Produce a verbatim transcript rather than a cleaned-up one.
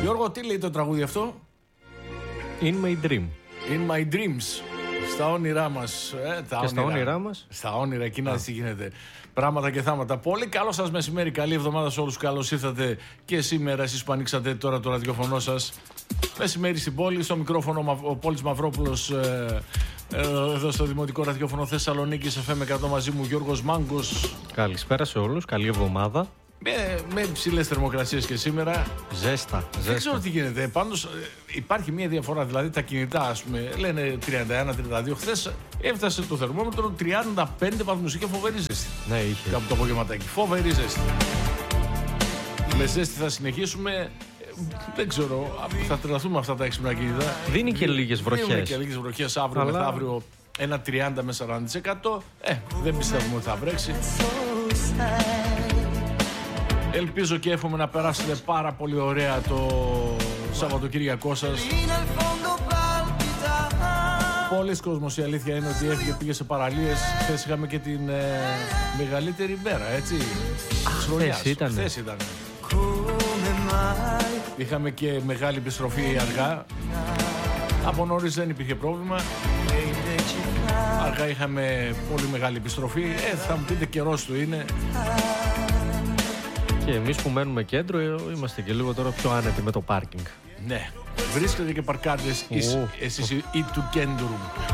Γιώργο, τι λέει το τραγούδι αυτό? In my dream. In my dreams. Στα όνειρά μας. Ε, τα και στα όνειρα. όνειρά μας. Στα όνειρα, εκεί να δεις τι γίνεται. Πράγματα και θάματα. Πολύ καλό σας μεσημέρι. Καλή εβδομάδα σε όλους. Καλώς ήρθατε και σήμερα εσείς που ανοίξατε τώρα το ραδιοφωνό σας. Μεσημέρι στην πόλη. Στο μικρόφωνο ο Πόλης Μαυρόπουλος. Ε, ε, εδώ στο Δημοτικό Ραδιόφωνο Θεσσαλονίκης εφ εμ εκατό μαζί μου Γιώργος Μάγκος. Καλησπέρα σε όλους. Καλή εβδομάδα. Με, με υψηλές θερμοκρασίες και σήμερα. Ζέστα. Δεν ζέστα. ξέρω τι γίνεται. Πάντως υπάρχει μια διαφορά. Δηλαδή τα κινητά, ας πούμε, λένε τριάντα ένα τριάντα δύο. Χθες έφτασε το θερμόμετρο τριάντα πέντε βαθμούς. Είχε φοβερή ζέστη. Ναι, είχε. Κάπου το απογευματάκι. Φοβερή ζέστη. Με ζέστη θα συνεχίσουμε. Δεν ξέρω. Θα τρελαθούμε αυτά τα έξυπνα κινητά. Δίνει και λίγες βροχές. Δίνει και λίγες βροχές αύριο Αλλά... μεθαύριο. Ένα τριάντα με σαράντα τοις εκατό. Ε, δεν πιστεύουμε ότι θα βρέξει. Ελπίζω και εύχομαι να περάσετε πάρα πολύ ωραία το Σαββατοκύριακό σας. Πολλοί κόσμος, η αλήθεια είναι ότι έφυγε, πήγε σε παραλίες. Χθες είχαμε και την ε, μεγαλύτερη μέρα, έτσι. Χθες ήταν. Χθες ήταν. Είχαμε και μεγάλη επιστροφή αργά. Από νωρίς δεν υπήρχε πρόβλημα. Αργά είχαμε πολύ μεγάλη επιστροφή. Ε, θα μου πείτε καιρός του είναι. Και εμείς που μένουμε κέντρο είμαστε και λίγο τώρα πιο άνετοι με το πάρκινγκ. Ναι. Βρίσκεται και παρκάρτες εσείς ή του κέντρου.